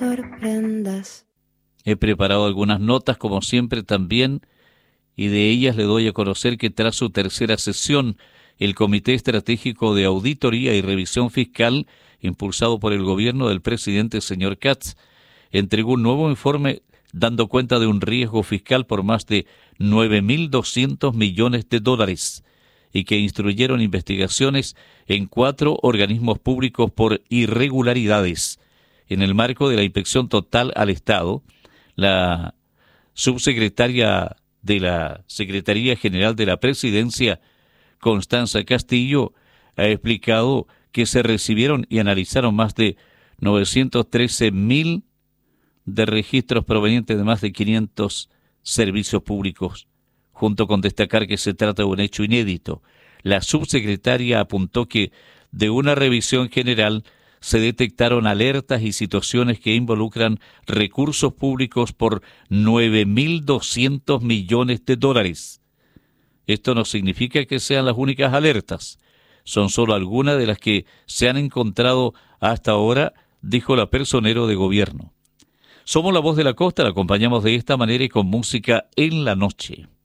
sorprendas. He preparado algunas notas, como siempre, también, y de ellas le doy a conocer que tras su tercera sesión, el Comité Estratégico de Auditoría y Revisión Fiscal, impulsado por el gobierno del presidente señor Katz, entregó un nuevo informe dando cuenta de un riesgo fiscal por más de 9.200 millones de dólares y que instruyeron investigaciones en 4 organismos públicos por irregularidades. En el marco de la inspección total al Estado, la subsecretaria de la Secretaría General de la Presidencia, Constanza Castillo, ha explicado que se recibieron y analizaron más de 913.000 de registros provenientes de más de 500 servicios públicos, junto con destacar que se trata de un hecho inédito. La subsecretaria apuntó que de una revisión general se detectaron alertas y situaciones que involucran recursos públicos por 9.200 millones de dólares. Esto no significa que sean las únicas alertas, son solo algunas de las que se han encontrado hasta ahora, dijo la personero de gobierno. Somos la voz de la costa, la acompañamos de esta manera y con música en la noche.